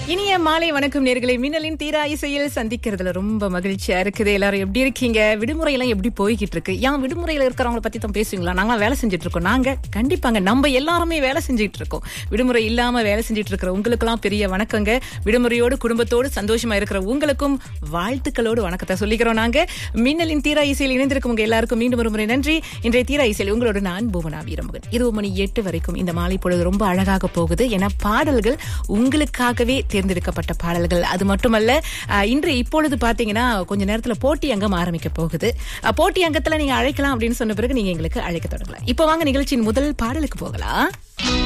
இனிய மாலை வணக்கம் நேயர்களே. மின்னலின் தீரா இசையில் சந்திக்கிறதுல ரொம்ப மகிழ்ச்சியா இருக்குது. எல்லாரும் எப்படி இருக்கீங்க? விடுமுறை எல்லாம் எப்படி போய்கிட்டு இருக்கு? விடுமுறையில இருக்கிறவங்களை பத்தி தான் பேசுவீங்களா? நாங்க வேலை செஞ்சுட்டு இருக்கோம். நாங்க கண்டிப்பாங்க நம்ம எல்லாருமே வேலை செஞ்சுட்டு இருக்கோம். விடுமுறை இல்லாம வேலை செஞ்சுட்டு இருக்கிற உங்களுக்கு எல்லாம் பெரிய வணக்கங்க. விடுமுறையோடு குடும்பத்தோடு சந்தோஷமா இருக்கிற உங்களுக்கும் வாழ்த்துக்களோடு வணக்கத்தை சொல்லிக்கிறோம். நாங்க மின்னலின் தீரா இசையில் இணைந்திருக்கும் உங்க எல்லாருக்கும் மீண்டும் ஒரு முறை நன்றி. இன்றைய தீரா இசையில் உங்களோட நான் புவனா வீரமகன். 20 மணி வரைக்கும் இந்த மாலை பொழுது ரொம்ப அழகாக போகுது. ஏன்னா பாடல்கள் உங்களுக்காகவே தேர்ந்தெடுக்கப்பட்ட பாடல்கள். அது மட்டுமல்ல, இன்று இப்பொழுது பாத்தீங்கன்னா கொஞ்ச நேரத்துல போட்டி அங்கம் ஆரம்பிக்க போகுது. போட்டி அங்கத்துல நீங்க அழைக்கலாம் அப்படின்னு சொன்ன பிறகு நீங்க எங்களுக்கு அழைக்க தொடங்கலாம். இப்ப வாங்க நிகழ்ச்சியின் முதல் பாடலுக்கு போகலாம்.